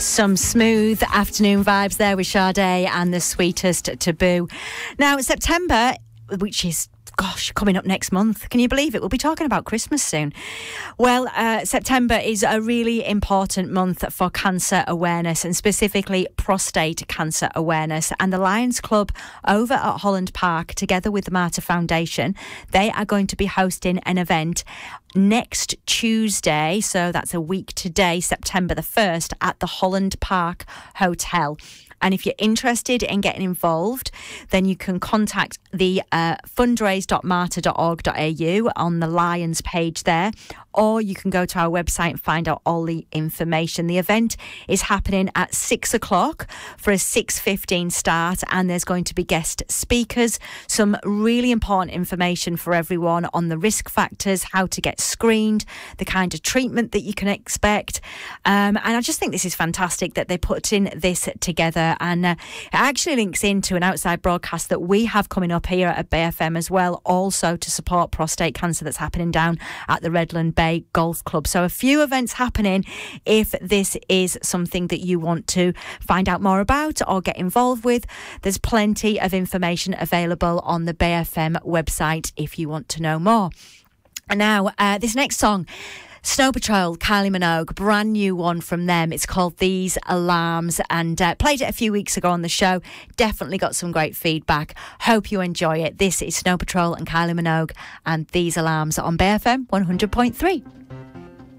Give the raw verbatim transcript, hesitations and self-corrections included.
Some smooth afternoon vibes there with Sade and The Sweetest Taboo. Now, September, which is gosh, coming up next month. Can you believe it? We'll be talking about Christmas soon. Well, uh, September is a really important month for cancer awareness, and specifically prostate cancer awareness. And the Lions Club over at Holland Park, together with the Mater Foundation, they are going to be hosting an event next Tuesday, so that's a week today, September the first, at the Holland Park Hotel. And if you're interested in getting involved, then you can contact the uh, fundraise dot mater dot org dot a u on the Lions page there, or you can go to our website and find out all the information. The event is happening at six o'clock for a six fifteen start, and there's going to be guest speakers, some really important information for everyone on the risk factors, how to get screened, the kind of treatment that you can expect. Um, and I just think this is fantastic that they're putting this together. And uh, it actually links into an outside broadcast that we have coming up here at Bay F M as well, also to support prostate cancer, that's happening down at the Redland Bay Golf Club. So a few events happening if this is something that you want to find out more about or get involved with. There's plenty of information available on the Bay F M website if you want to know more. And now, uh, this next song, Snow Patrol, Kylie Minogue, brand new one from them. It's called These Alarms, and uh, played it a few weeks ago on the show. Definitely got some great feedback. Hope you enjoy it. This is Snow Patrol and Kylie Minogue and These Alarms on Bay F M one hundred point three.